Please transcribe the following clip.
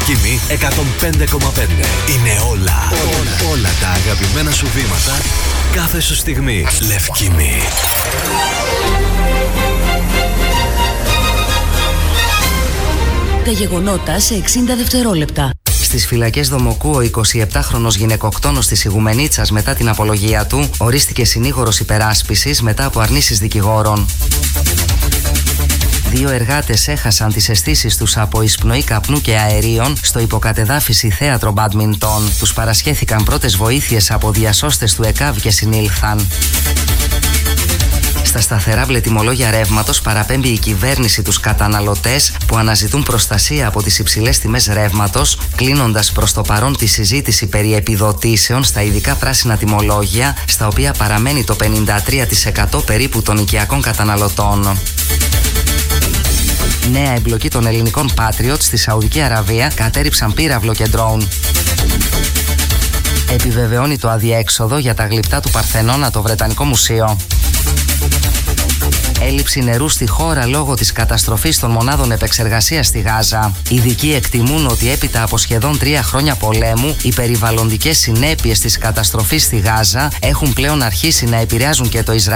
Λευκήμη 105,5. Είναι όλα τα αγαπημένα σου βήματα κάθε σου στιγμή. Λευκήμη. Τα γεγονότα σε 60 δευτερόλεπτα. Στις φυλακές Δομοκού, ο 27χρονος γυναικοκτόνος της Ιγουμενίτσας, μετά την απολογία του, ορίστηκε συνήγορος υπεράσπισης μετά από αρνήσεις δικηγόρων. 2 εργάτες έχασαν τις αισθήσεις τους από εισπνοή καπνού και αερίων στο υποκατεδάφιση θέατρο μπάντμιντον. Τους παρασχέθηκαν πρώτες βοήθειες από διασώστες του ΕΚΑΒ και συνήλθαν. Στα σταθερά βλετιμολόγια ρεύματος παραπέμπει η κυβέρνηση τους καταναλωτές που αναζητούν προστασία από τις υψηλές τιμές ρεύματος, κλείνοντας προς το παρόν τη συζήτηση περί επιδοτήσεων στα ειδικά πράσινα τιμολόγια, στα οποία παραμένει το 53% περίπου των οικιακών καταναλωτών. Νέα εμπλοκή των ελληνικών Patriots στη Σαουδική Αραβία κατέριψαν πύραυλο και ντρόουν. Επιβεβαιώνει το αδιέξοδο για τα γλυπτά του Παρθενώνα το Βρετανικό Μουσείο. Έλλειψη νερού στη χώρα λόγω της καταστροφής των μονάδων επεξεργασίας στη Γάζα. Ειδικοί εκτιμούν ότι έπειτα από σχεδόν 3 χρόνια πολέμου, οι περιβαλλοντικές συνέπειες της καταστροφής στη Γάζα έχουν πλέον αρχίσει να επηρεάζουν και το Ισραήλ.